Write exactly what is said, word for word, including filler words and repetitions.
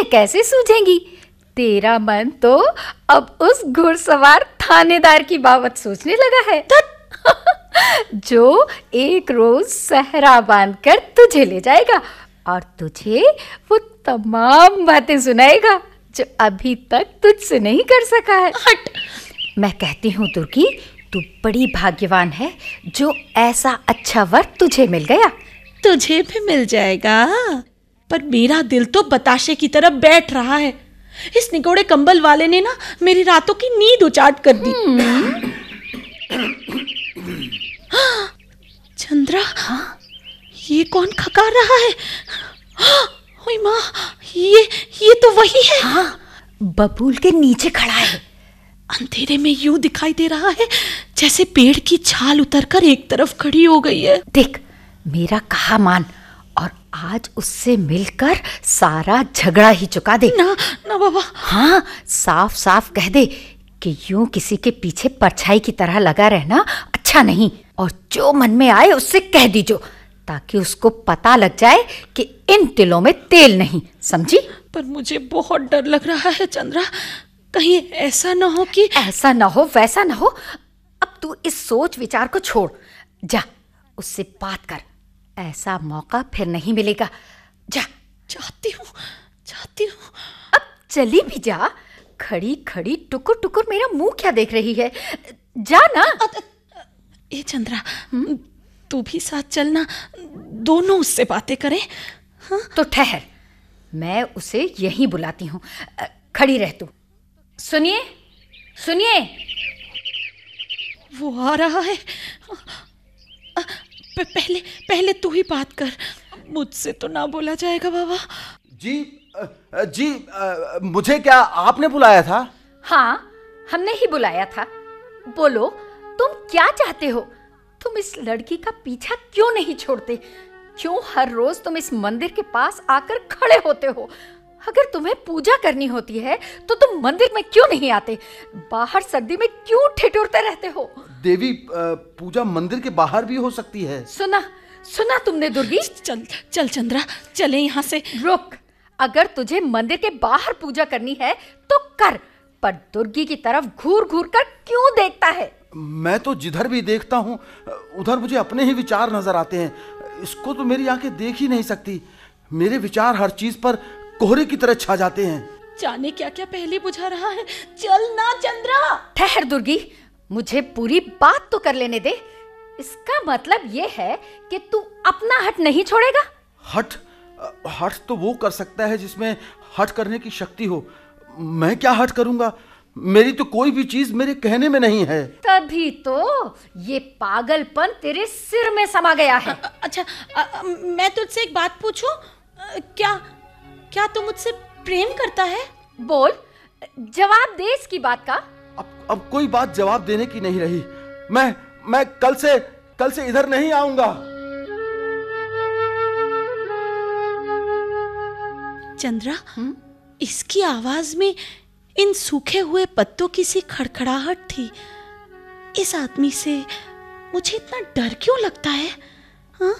तुझे कैसे सूझेंगी? तेरा मन तो अब उस घुड़सवार थानेदार की बाबत सोचने लगा है जो एक रोज सहरा बांधकर तुझे ले जाएगा और तुझे वो तमाम बातें सुनाएगा जो अभी तक तुझसे नहीं कर सका है। हट! मैं कहती हूँ दुर्गी, तू बड़ी भाग्यवान है जो ऐसा अच्छा वर तुझे मिल गया। तुझे भी मिल जाएगा, पर मेरा दिल तो बताशे की तरफ बैठ रहा है। इस निगोड़े कंबल वाले ने ना मेरी रातों की नींद उचाट कर दी। चंद्रा, हाँ? ये कौन खकार रहा है? ओए माँ, ये ये तो वही है। हाँ, बबूल के नीचे खड़ा है। अंधेरे में यूं दिखाई दे रहा है जैसे पेड़ की छाल उतरकर एक तरफ खड़ी हो गई है। देख, मेरा कहा मान और आज उससे मिलकर सारा झगड़ा ही चुका दे। ना ना बाबा। हाँ, साफ साफ कह दे कि यूं किसी के पीछे परछाई की तरह लगा रहना अच्छा नहीं, और जो मन में आए उससे कह दीजो, ताकि उसको पता लग जाए कि इन तिलों में तेल नहीं, समझी? पर मुझे बहुत डर लग रहा है चंद्रा, कहीं ऐसा ना हो कि ऐसा ना हो वैसा ना हो। अब तू इस सोच विचार को छोड़, जा उससे बात कर, ऐसा मौका फिर नहीं मिलेगा। जा। चाहती हूँ चाहती हूँ अब चली भी जा, खड़ी खड़ी टुकुर टुकुर मेरा मुंह क्या देख रही है? जा ना। ए चंद्रा, तू भी साथ चलना, दोनों उससे बातें करें। हाँ? तो ठहर, मैं उसे यहीं बुलाती हूँ, खड़ी रह तू। सुनिए सुनिए, वो आ रहा है। पहले पहले तू ही बात कर, मुझसे तो ना बोला जाएगा बाबा। जी जी, मुझे क्या आपने बुलाया था? हाँ, हमने ही बुलाया था। बोलो, तुम क्या चाहते हो? तुम इस लड़की का पीछा क्यों नहीं छोड़ते? क्यों हर रोज तुम इस मंदिर के पास आकर खड़े होते हो? अगर तुम्हें पूजा करनी होती है तो तुम मंदिर में क्यों नहीं आते? बाहर सर्दी में क्यों ठिठुरते रहते हो? देवी, पूजा मंदिर के बाहर भी हो सकती है। सुना सुना तुमने दुर्गी? चल चल चंद्रा, चले यहाँ से। रुक, अगर तुझे मंदिर के बाहर पूजा करनी है तो कर, पर दुर्गी की तरफ घूर घूर कर क्यों देखता है? मैं तो जिधर भी देखता हूँ उधर मुझे अपने ही विचार नजर आते हैं। इसको तो मेरी आंखें देख ही नहीं सकती। मेरे विचार हर चीज पर कोहरे की तरह छा जाते हैं। जाने क्या क्या पहले बुझा रहा है। चल ना चंद्रा। ठहर दुर्गी, मुझे पूरी बात तो कर लेने दे। इसका मतलब ये है कि तू अपना हट नहीं छोड़ेगा? हट? हट तो वो कर सकता है जिसमें हट करने की शक्ति हो। मैं क्या हट करूंगा? मेरी तो कोई भी चीज मेरे कहने में नहीं है। तभी तो ये पागलपन तेरे सिर में समा गया है। आ, अच्छा, आ, आ, मैं तुझसे एक बात पूछूं? क्या क्या तू मुझसे प्रेम करता है? बोल, जवाब दे इसकी बात का। अब अब कोई बात जवाब देने की नहीं रही। मैं मैं कल से कल से इधर नहीं आऊंगा। चंद्रा, इसकी आवाज में इन सूखे हुए पत्तों की सी खड़खड़ाहट थी। इस आदमी से मुझे इतना डर क्यों लगता है?